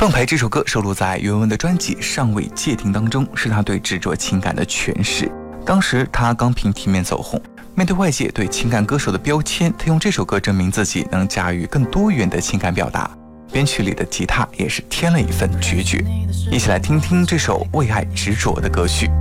放牌这首歌收录在袁文的专辑《尚未界定》当中，是他对执着情感的诠释。当时他刚凭体面走红，面对外界对情感歌手的标签，他用这首歌证明自己能驾驭更多元的情感表达。编曲里的吉他也是添了一份决绝。一起来听听这首为爱执着的歌曲。